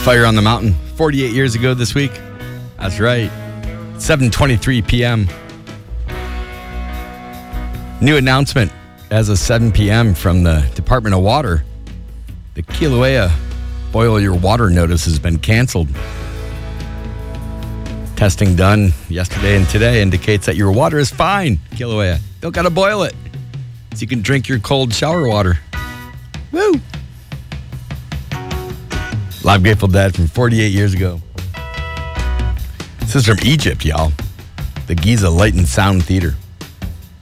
Fire on the Mountain 48 years ago this week. That's right. 7:23 p.m. New announcement as of 7 p.m. from the Department of Water. The Kilauea Boil Your Water notice has been canceled. Testing done yesterday and today indicates that your water is fine, Kilauea. Don't got to boil it. So you can drink your cold shower water. Woo! Live Grateful Dead from 48 years ago. This is from Egypt, y'all. The Giza Light and Sound Theater.